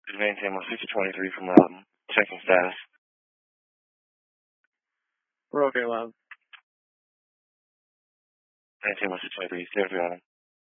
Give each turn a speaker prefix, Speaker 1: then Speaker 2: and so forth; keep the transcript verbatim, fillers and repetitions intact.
Speaker 1: Just maintain one sixty twenty-three from Loudon. Checking status.
Speaker 2: We're okay, love.
Speaker 1: Maintain one sixty twenty-three. Stay with Loudon.